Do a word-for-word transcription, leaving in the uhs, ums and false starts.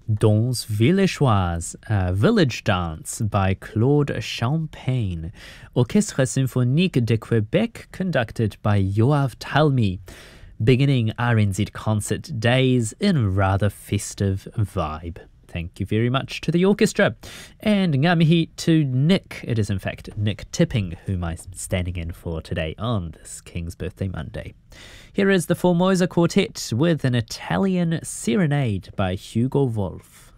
Danse Villageoise, a village dance by Claude Champagne. Orchestre Symphonique de Quebec, conducted by Yoav Talmi. Beginning R N Z concert days in a rather festive vibe. Thank you very much to the orchestra. And ngamihi to Nick. It is in fact Nick Tipping whom I'm standing in for today on this King's Birthday Monday. Here is the Formosa Quartet with an Italian Serenade by Hugo Wolf.